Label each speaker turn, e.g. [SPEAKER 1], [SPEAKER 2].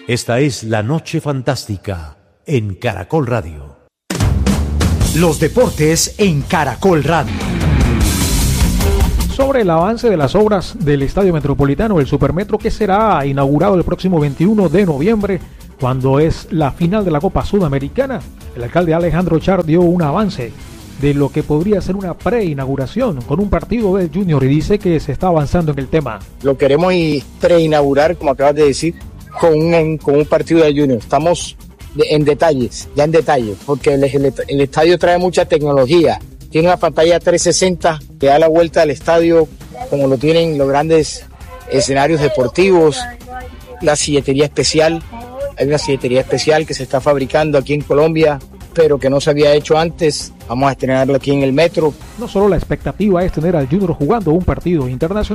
[SPEAKER 1] Esta es La Noche Fantástica en Caracol Radio.
[SPEAKER 2] Los deportes en Caracol Radio.
[SPEAKER 3] Sobre el avance de las obras del Estadio Metropolitano, el Supermetro, que será inaugurado el próximo 21 de noviembre, cuando es la final de la Copa Sudamericana, el alcalde Alejandro Char dio un avance de lo que podría ser una preinauguración con un partido de Junior y dice que se está avanzando en el tema.
[SPEAKER 4] Lo queremos preinaugurar, como acabas de decir, con un partido de Junior. Estamos en detalles, porque el estadio trae mucha tecnología. Tiene una pantalla 360 que da la vuelta al estadio, como lo tienen los grandes escenarios deportivos. La silletería especial, hay una silletería especial que se está fabricando aquí en Colombia, pero que no se había hecho antes. Vamos a estrenarlo aquí en el Metro.
[SPEAKER 3] No solo la expectativa es tener al Junior jugando un partido internacional,